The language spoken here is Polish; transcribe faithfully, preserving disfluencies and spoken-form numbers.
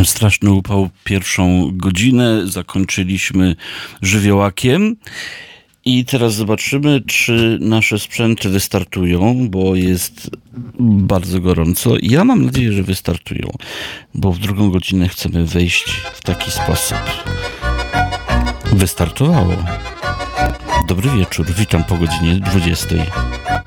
Straszny upał pierwszą godzinę zakończyliśmy żywiołakiem i teraz zobaczymy, czy nasze sprzęty wystartują, bo jest bardzo gorąco. Ja mam nadzieję, że wystartują, bo w drugą godzinę chcemy wejść w taki sposób. Wystartowało. Dobry wieczór, witam po godzinie dwudziestej.